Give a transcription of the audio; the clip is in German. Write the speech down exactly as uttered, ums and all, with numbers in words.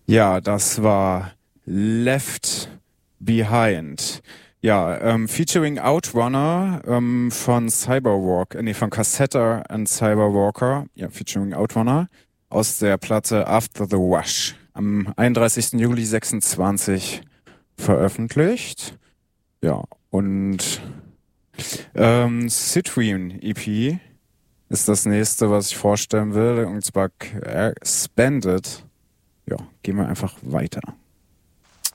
Ja, das war Left Behind. Ja, ähm, featuring Outrunner ähm, von Cyberwalk, äh, nee, von Cassetta and Cyberwalker. Ja, featuring Outrunner aus der Platte After the Wash. Am einunddreißigsten Juli sechsundzwanzig veröffentlicht. Ja, und ähm, Citrine E P ist das nächste, was ich vorstellen will. Und zwar äh, Spend It. Ja, gehen wir einfach weiter.